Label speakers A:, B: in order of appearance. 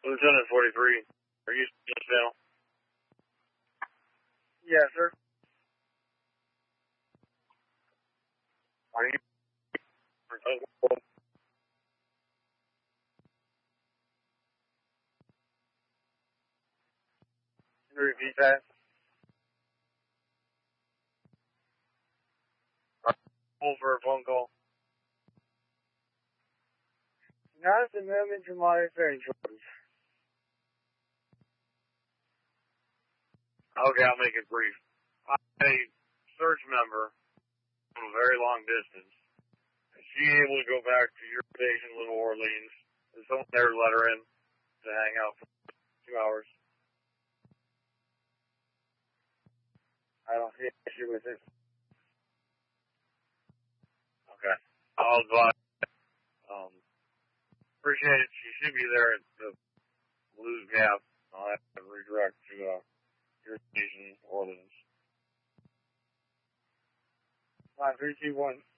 A: Lieutenant 43, are you still down?
B: Yes, sir.
A: Are you?
B: Can you repeat that?
A: For a phone call?
B: Not at the moment to my affairs.
A: Okay, I'll make it brief. I'm a search member from a very long distance. Is she able to go back to your station in Little Orleans? Is someone there to let her in to hang out for 2 hours?
B: I don't see an issue with it.
A: Okay. I'll advise. Appreciate it. She should be there at the Blues Gap. I'll have to redirect to your station, Orleans.
B: 5321.